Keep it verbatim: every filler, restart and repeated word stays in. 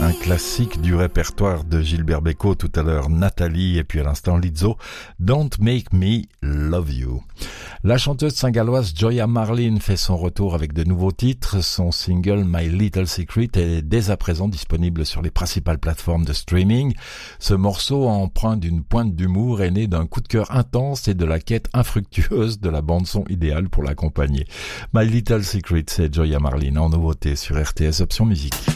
Un classique du répertoire de Gilbert Bécaud, tout à l'heure Nathalie et puis à l'instant Lizzo, Don't Make Me Love You. La chanteuse saint-galloise Joya Marlin fait son retour avec de nouveaux titres. Son single My Little Secret est dès à présent disponible sur les principales plateformes de streaming. Ce morceau, empreint d'une pointe d'humour, est né d'un coup de cœur intense et de la quête infructueuse de la bande-son idéale pour l'accompagner. My Little Secret, c'est Joya Marlin en nouveauté sur R T S Option Musique.